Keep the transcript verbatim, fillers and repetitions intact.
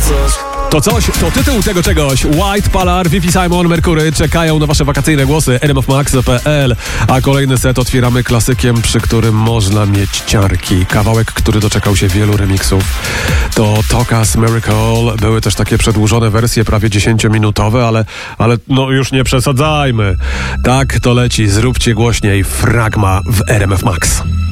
coś. To coś, to tytuł tego czegoś. White, Palar, Vivi Simon, Mercury czekają na wasze wakacyjne głosy. r m f max kropka p l. A kolejny set otwieramy klasykiem, przy którym można mieć ciarki. Kawałek, który doczekał się wielu remixów. To Tokas Miracle. Były też takie przedłużone wersje, prawie dziesięciominutowe, ale, ale no już nie przesadzajmy. Tak to leci. Zróbcie głośniej. Fragma w R M F Max.